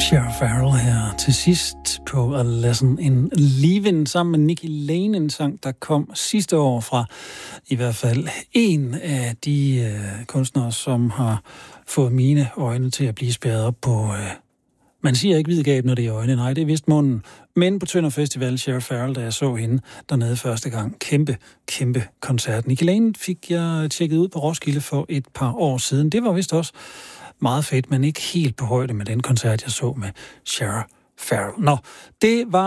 Cher Farrell her til sidst på A Lesson in Living sammen med Nikki Lane, en sang, der kom sidste år fra i hvert fald en af de kunstnere, som har fået mine øjne til at blive spærret op på... Man siger ikke hvidgab, når det er øjne. Nej, det er vist munden. Men på Tønder Festival, Cher Farrell, da jeg så hende dernede første gang. Kæmpe koncert. Nikki Lane fik jeg tjekket ud på Roskilde for et par år siden. Det var vist også meget fedt, men ikke helt på højde med den koncert, jeg så med Cher Farrell. Nå, det var